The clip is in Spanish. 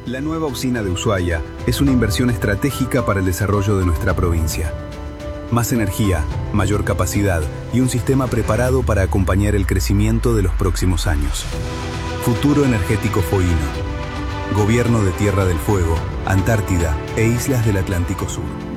La nueva usina de Ushuaia es una inversión estratégica para el desarrollo de nuestra provincia. Más energía, mayor capacidad y un sistema preparado para acompañar el crecimiento de los próximos años. Futuro energético Foino. Gobierno de Tierra del Fuego, Antártida e Islas del Atlántico Sur.